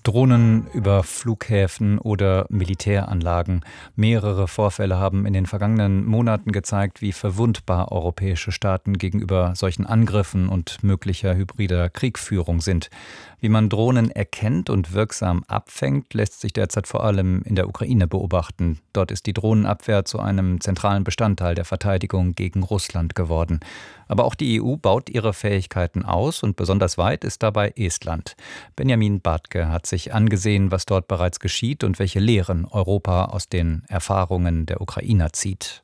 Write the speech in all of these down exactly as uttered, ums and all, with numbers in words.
Drohnen über Flughäfen oder Militäranlagen. Mehrere Vorfälle haben in den vergangenen Monaten gezeigt, wie verwundbar europäische Staaten gegenüber solchen Angriffen und möglicher hybrider Kriegführung sind. Wie man Drohnen erkennt und wirksam abfängt, lässt sich derzeit vor allem in der Ukraine beobachten. Dort ist die Drohnenabwehr zu einem zentralen Bestandteil der Verteidigung gegen Russland geworden. Aber auch die E U baut ihre Fähigkeiten aus und besonders weit ist dabei Estland. Benjamin Bartke hat sich angesehen, was dort bereits geschieht und welche Lehren Europa aus den Erfahrungen der Ukrainer zieht.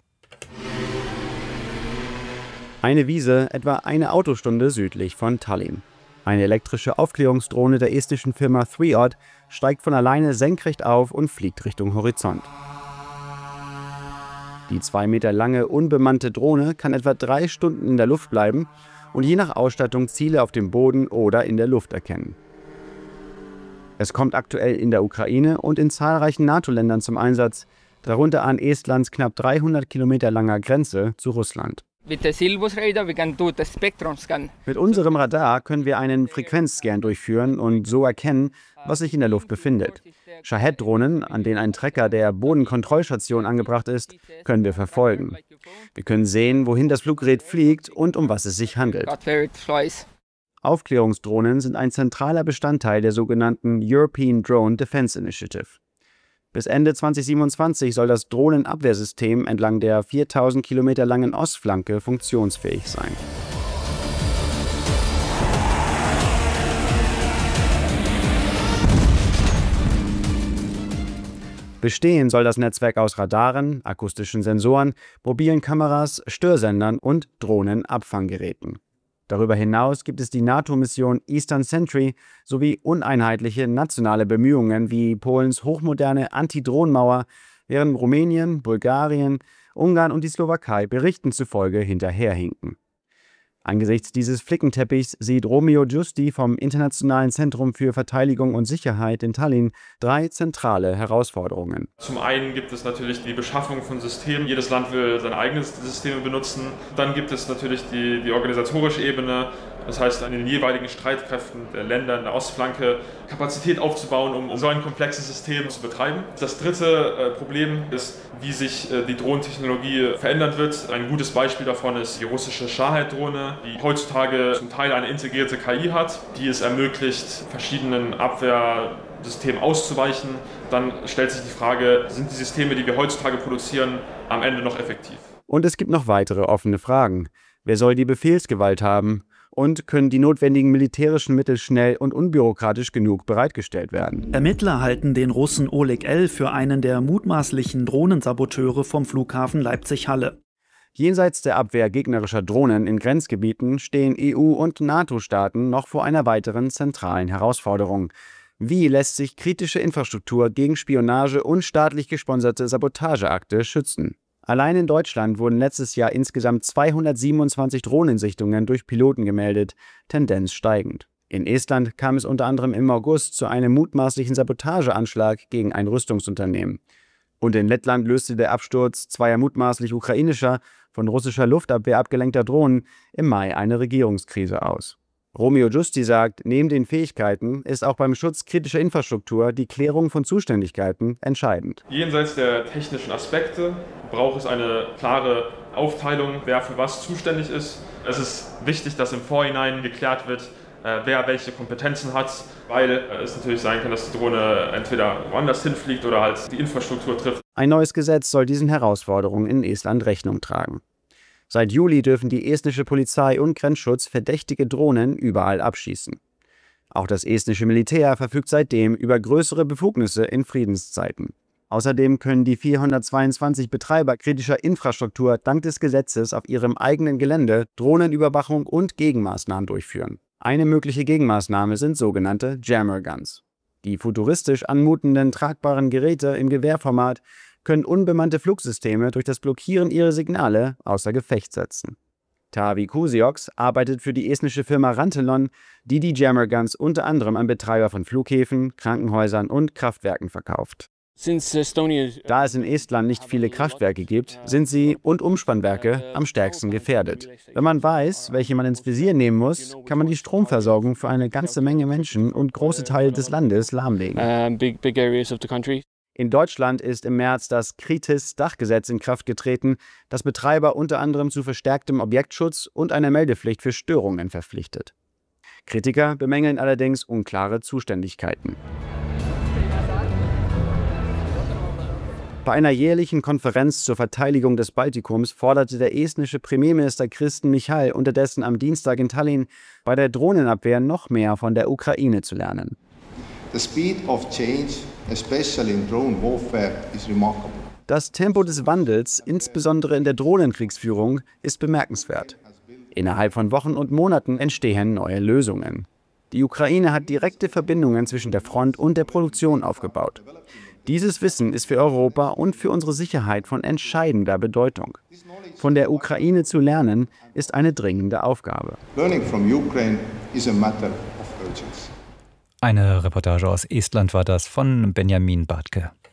Eine Wiese etwa eine Autostunde südlich von Tallinn. Eine elektrische Aufklärungsdrohne der estnischen Firma Three Odd steigt von alleine senkrecht auf und fliegt Richtung Horizont. Die zwei Meter lange, unbemannte Drohne kann etwa drei Stunden in der Luft bleiben und je nach Ausstattung Ziele auf dem Boden oder in der Luft erkennen. Es kommt aktuell in der Ukraine und in zahlreichen NATO-Ländern zum Einsatz, darunter an Estlands knapp dreihundert Kilometer langer Grenze zu Russland. Mit unserem Radar können wir einen Frequenzscan durchführen und so erkennen, was sich in der Luft befindet. Shahed-Drohnen, an denen ein Tracker der Bodenkontrollstation angebracht ist, können wir verfolgen. Wir können sehen, wohin das Fluggerät fliegt und um was es sich handelt. Aufklärungsdrohnen sind ein zentraler Bestandteil der sogenannten European Drone Defense Initiative. Bis Ende zweitausendsiebenundzwanzig soll das Drohnenabwehrsystem entlang der viertausend Kilometer langen Ostflanke funktionsfähig sein. Bestehen soll das Netzwerk aus Radaren, akustischen Sensoren, mobilen Kameras, Störsendern und Drohnenabfanggeräten. Darüber hinaus gibt es die NATO-Mission Eastern Sentry sowie uneinheitliche nationale Bemühungen wie Polens hochmoderne Anti-Drohnenmauer, während Rumänien, Bulgarien, Ungarn und die Slowakei Berichten zufolge hinterherhinken. Angesichts dieses Flickenteppichs sieht Romeo Giusti vom Internationalen Zentrum für Verteidigung und Sicherheit in Tallinn drei zentrale Herausforderungen. Zum einen gibt es natürlich die Beschaffung von Systemen. Jedes Land will seine eigenen Systeme benutzen. Dann gibt es natürlich die, die organisatorische Ebene. Das heißt, an den jeweiligen Streitkräften der Länder in der Ostflanke Kapazität aufzubauen, um, um so ein komplexes System zu betreiben. Das dritte äh, Problem ist, wie sich äh, die Drohnentechnologie verändern wird. Ein gutes Beispiel davon ist die russische Shahed-Drohne, die heutzutage zum Teil eine integrierte K I hat, die es ermöglicht, verschiedenen Abwehrsystemen auszuweichen. Dann stellt sich die Frage, sind die Systeme, die wir heutzutage produzieren, am Ende noch effektiv? Und es gibt noch weitere offene Fragen. Wer soll die Befehlsgewalt haben? Und können die notwendigen militärischen Mittel schnell und unbürokratisch genug bereitgestellt werden? Ermittler halten den Russen Oleg L. für einen der mutmaßlichen Drohnensaboteure vom Flughafen Leipzig-Halle. Jenseits der Abwehr gegnerischer Drohnen in Grenzgebieten stehen E U- und NATO-Staaten noch vor einer weiteren zentralen Herausforderung. Wie lässt sich kritische Infrastruktur gegen Spionage und staatlich gesponserte Sabotageakte schützen? Allein in Deutschland wurden letztes Jahr insgesamt zweihundertsiebenundzwanzig Drohnensichtungen durch Piloten gemeldet, Tendenz steigend. In Estland kam es unter anderem im August zu einem mutmaßlichen Sabotageanschlag gegen ein Rüstungsunternehmen. Und in Lettland löste der Absturz zweier mutmaßlich ukrainischer, von russischer Luftabwehr abgelenkter Drohnen im Mai eine Regierungskrise aus. Romeo Giusti sagt, neben den Fähigkeiten ist auch beim Schutz kritischer Infrastruktur die Klärung von Zuständigkeiten entscheidend. Jenseits der technischen Aspekte braucht es eine klare Aufteilung, wer für was zuständig ist. Es ist wichtig, dass im Vorhinein geklärt wird, wer welche Kompetenzen hat, weil es natürlich sein kann, dass die Drohne entweder woanders hinfliegt oder halt die Infrastruktur trifft. Ein neues Gesetz soll diesen Herausforderungen in Estland Rechnung tragen. Seit Juli dürfen die estnische Polizei und Grenzschutz verdächtige Drohnen überall abschießen. Auch das estnische Militär verfügt seitdem über größere Befugnisse in Friedenszeiten. Außerdem können die vierhundertzweiundzwanzig Betreiber kritischer Infrastruktur dank des Gesetzes auf ihrem eigenen Gelände Drohnenüberwachung und Gegenmaßnahmen durchführen. Eine mögliche Gegenmaßnahme sind sogenannte Jammer Guns. Die futuristisch anmutenden tragbaren Geräte im Gewehrformat können unbemannte Flugsysteme durch das Blockieren ihrer Signale außer Gefecht setzen. Taavi Kusioks arbeitet für die estnische Firma Rantelon, die die Jammer Guns unter anderem an Betreiber von Flughäfen, Krankenhäusern und Kraftwerken verkauft. Da es in Estland nicht viele Kraftwerke gibt, sind sie und Umspannwerke am stärksten gefährdet. Wenn man weiß, welche man ins Visier nehmen muss, kann man die Stromversorgung für eine ganze Menge Menschen und große Teile des Landes lahmlegen. In Deutschland ist im März das Kritis-Dachgesetz in Kraft getreten, das Betreiber unter anderem zu verstärktem Objektschutz und einer Meldepflicht für Störungen verpflichtet. Kritiker bemängeln allerdings unklare Zuständigkeiten. Bei einer jährlichen Konferenz zur Verteidigung des Baltikums forderte der estnische Premierminister Kristen Michal unterdessen am Dienstag in Tallinn, bei der Drohnenabwehr noch mehr von der Ukraine zu lernen. The speed of change, especially in drone warfare, is remarkable. Das Tempo des Wandels, insbesondere in der Drohnenkriegsführung, ist bemerkenswert. Innerhalb von Wochen und Monaten entstehen neue Lösungen. Die Ukraine hat direkte Verbindungen zwischen der Front und der Produktion aufgebaut. Dieses Wissen ist für Europa und für unsere Sicherheit von entscheidender Bedeutung. Von der Ukraine zu lernen, ist eine dringende Aufgabe. Learning from Ukraine is a matter of urgency. Eine Reportage aus Estland war das von Benjamin Bartke.